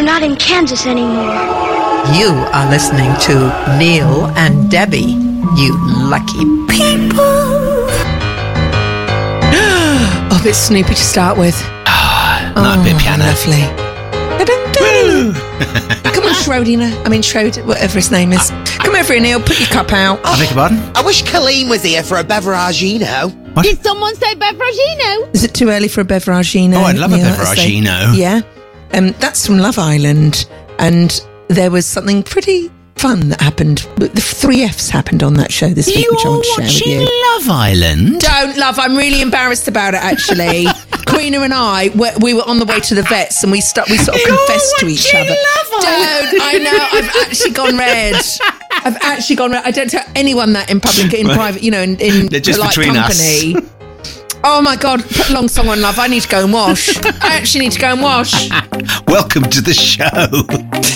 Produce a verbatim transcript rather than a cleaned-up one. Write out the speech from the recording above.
not in Kansas anymore. You are listening to Neil and Debbie, you lucky people. Oh, a bit Snoopy to start with. Ah, not oh, a bit piano. Lovely. Come on, Schrodinger. I mean, Schrod, whatever his name is. Come over here, Neil. Put your cup out. I beg your pardon? I wish Colleen was here for a beveragino. What? Did someone say beveragino? Is it too early for a beveragino? Oh, I'd love a Neil, as they- beveragino. Yeah. Um, that's from Love Island. And there was something pretty fun that happened. The three Fs happened on that show this week, You which I are want to share with watching you. Love Island? Don't, love. I'm really embarrassed about it, actually. Karina and I, we, we were on the way to the vets and we, st- we sort of You're confessed to each watching other. Love Island. Don't. I know. I've actually gone red. I've actually gone red. I don't tell anyone that in public, in private, you know, in, in They're just polite between us. company. Oh, my God. Put a long song on, love. I need to go and wash. I actually need to go and wash. Welcome to the show.